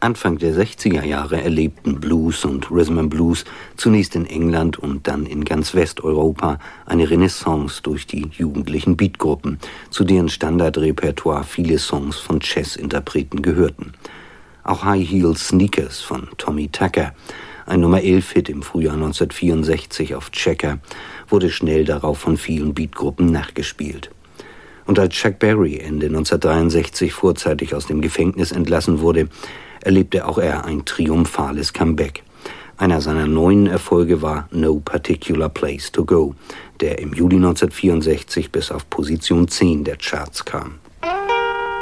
Anfang der 60er Jahre erlebten Blues und Rhythm and Blues zunächst in England und dann in ganz Westeuropa eine Renaissance durch die jugendlichen Beatgruppen, zu deren Standardrepertoire viele Songs von Jazz-Interpreten gehörten. Auch High Heel Sneakers von Tommy Tucker, ein Nummer-11-Hit im Frühjahr 1964 auf Checker, wurde schnell darauf von vielen Beatgruppen nachgespielt. Und als Chuck Berry Ende 1963 vorzeitig aus dem Gefängnis entlassen wurde, erlebte auch er ein triumphales Comeback. Einer seiner neuen Erfolge war No Particular Place to Go, der im Juli 1964 bis auf Position 10 der Charts kam.